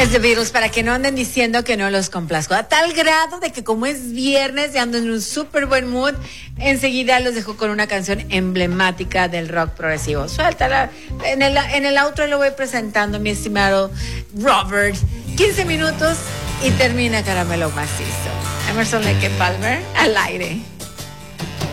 Es The Beatles, para que no anden diciendo que no los complazco. A tal grado de que como es viernes y ando en un súper buen mood, enseguida los dejo con una canción emblemática del rock progresivo. Suéltala. En el outro lo voy presentando, mi estimado Robert. 15 minutos y termina Caramelo Macizo. Emerson Lake Palmer al aire.